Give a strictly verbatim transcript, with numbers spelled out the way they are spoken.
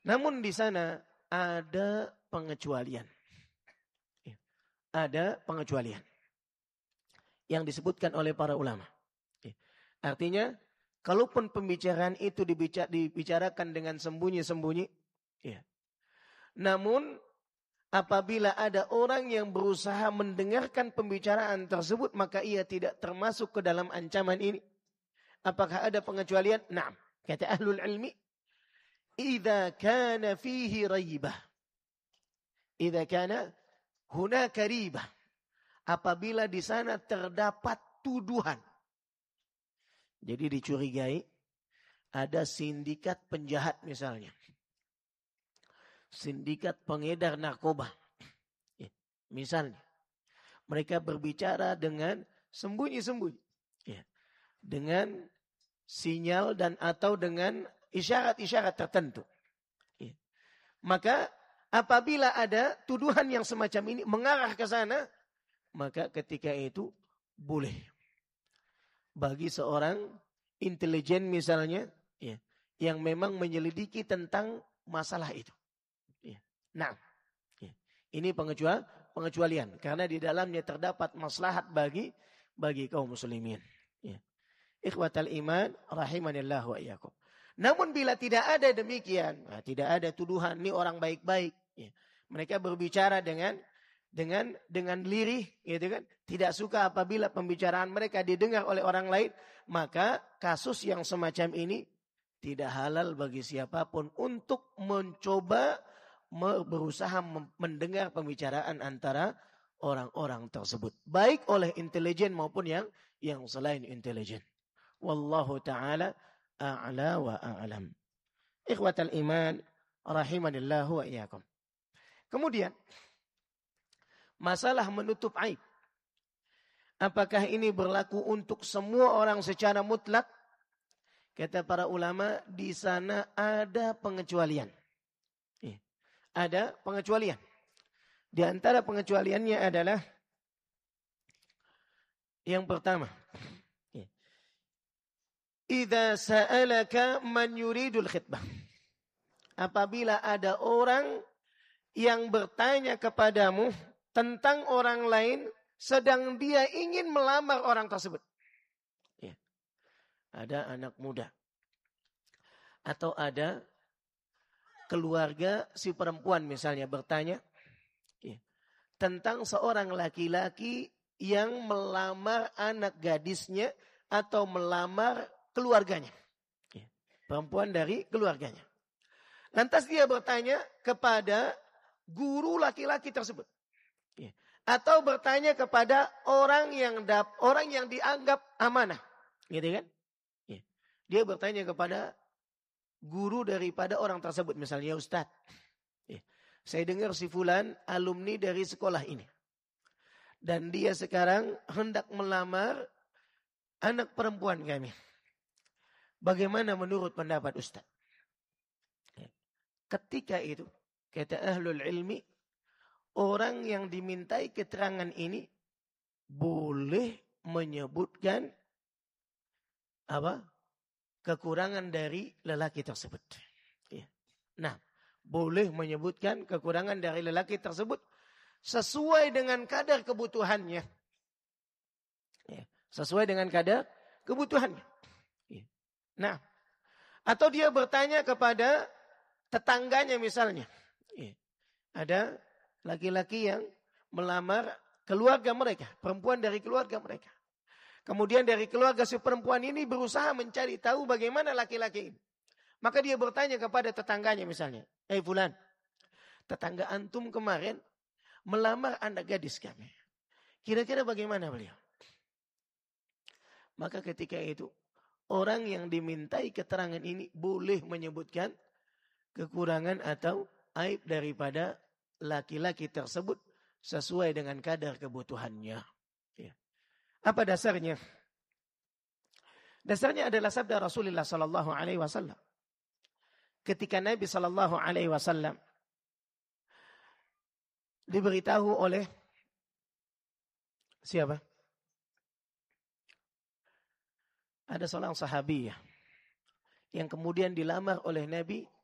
Namun di sana ada pengecualian. Ada pengecualian yang disebutkan oleh para ulama. Artinya, kalaupun pembicaraan itu dibicarakan dengan sembunyi-sembunyi, ya. Namun apabila ada orang yang berusaha mendengarkan pembicaraan tersebut, maka ia tidak termasuk ke dalam ancaman ini. Apakah ada pengecualian? Naam. Kata ahlul ilmi, idza kana fihi raibah. Idza kana hunaka ribah. Apabila di sana terdapat tuduhan. Jadi dicurigai ada sindikat penjahat misalnya. Sindikat pengedar narkoba. Ya, misalnya. Mereka berbicara dengan sembunyi-sembunyi. Ya, dengan sinyal dan atau dengan isyarat-isyarat tertentu. Ya. Maka apabila ada tuduhan yang semacam ini mengarah ke sana, maka ketika itu boleh. Bagi seorang intelijen misalnya, ya, yang memang menyelidiki tentang masalah itu. Ya. Nah, ya, ini pengecualian, pengecualian karena di dalamnya terdapat maslahat bagi bagi kaum muslimin. Ya. Ikhwatal iman, rahimanillah wa iyyakum. Namun bila tidak ada demikian, nah, tidak ada tuduhan ini orang baik-baik, ya, mereka berbicara dengan dengan dengan lirih, gitu kan? Tidak suka apabila pembicaraan mereka didengar oleh orang lain, maka kasus yang semacam ini tidak halal bagi siapapun untuk mencoba berusaha mendengar pembicaraan antara orang-orang tersebut, baik oleh intelijen maupun yang yang selain intelijen. Wallahu taala a'la wa a'lam. Ikhwatal iman, rahimanillahu wa iyyakum. Kemudian masalah menutup aib. Apakah ini berlaku untuk semua orang secara mutlak? Kata para ulama, di sana ada pengecualian. Eh, ada pengecualian. Di antara pengecualiannya adalah yang pertama. Eh, Idza sa'alaka man yuridul khitbah. Apabila ada orang yang bertanya kepadamu tentang orang lain sedang dia ingin melamar orang tersebut. Ya. Ada anak muda. Atau ada keluarga si perempuan misalnya bertanya, ya, tentang seorang laki-laki yang melamar anak gadisnya atau melamar keluarganya. Ya. Perempuan dari keluarganya. Lantas dia bertanya kepada guru laki-laki tersebut. Ya. Atau bertanya kepada orang yang dap, orang yang dianggap amanah, gitu kan? Ya. Dia bertanya kepada guru daripada orang tersebut, misalnya Ustaz. Ya. Saya dengar si fulan alumni dari sekolah ini, dan dia sekarang hendak melamar anak perempuan kami. Bagaimana menurut pendapat Ustaz? Ya. Ketika itu kata ahlul ilmi, orang yang dimintai keterangan ini boleh menyebutkan apa? Kekurangan dari lelaki tersebut. Ya. Nah, boleh menyebutkan kekurangan dari lelaki tersebut sesuai dengan kadar kebutuhannya. Ya. Sesuai dengan kadar kebutuhannya. Ya. Nah, atau dia bertanya kepada tetangganya misalnya. Ya. Ada laki-laki yang melamar keluarga mereka, perempuan dari keluarga mereka. Kemudian dari keluarga si perempuan ini berusaha mencari tahu bagaimana laki-laki ini. Maka dia bertanya kepada tetangganya misalnya, "Eh fulan, tetangga antum kemarin melamar anak gadis kami. Kira-kira bagaimana beliau?" Maka ketika itu orang yang dimintai keterangan ini boleh menyebutkan kekurangan atau aib daripada laki-laki tersebut sesuai dengan kadar kebutuhannya. Ya. Apa dasarnya? Dasarnya adalah sabda Rasulullah sallallahu alaihi wasallam. Ketika Nabi sallallahu alaihi wasallam diberitahu oleh siapa? Ada seorang sahabiyah yang kemudian dilamar oleh Nabi